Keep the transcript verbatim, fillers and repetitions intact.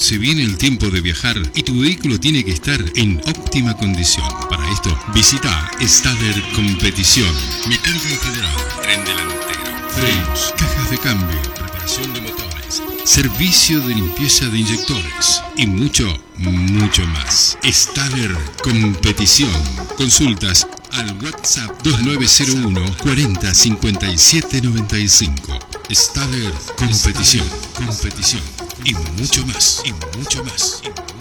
Se viene el tiempo de viajar y tu vehículo tiene que estar en óptima condición. Para esto, visita Stader Competición. Mecánica en general, tren delantero, frenos, cajas de cambio, reparación de motores, servicio de limpieza de inyectores y mucho, mucho más. Stader Competición. Consultas al WhatsApp dos nueve cero uno cuarenta cincuenta y siete noventa y cinco. Stader Competición, competición y mucho más, y mucho más.